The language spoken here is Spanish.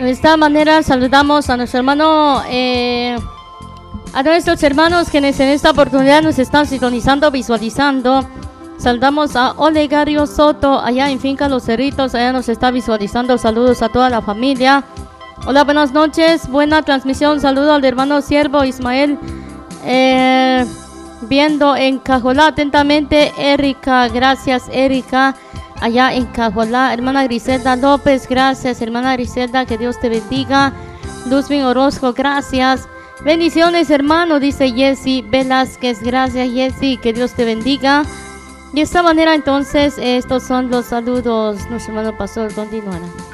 De esta manera saludamos a nuestro hermano, a nuestros hermanos quienes en esta oportunidad nos están sintonizando, visualizando. Saludamos a Olegario Soto, allá en Finca Los Cerritos, allá nos está visualizando. Saludos a toda la familia. Hola, buenas noches, buena transmisión. Saludo al hermano siervo Ismael, viendo en Cajolá atentamente. Erika, gracias Erika, allá en Cajolá. Hermana Griselda López, gracias hermana Griselda, que Dios te bendiga. Luzvin Orozco, gracias. Bendiciones hermano, dice Jessy Velázquez, gracias Jessy, que Dios te bendiga. De esta manera entonces estos son los saludos. Nuestro hermano pastor continuará.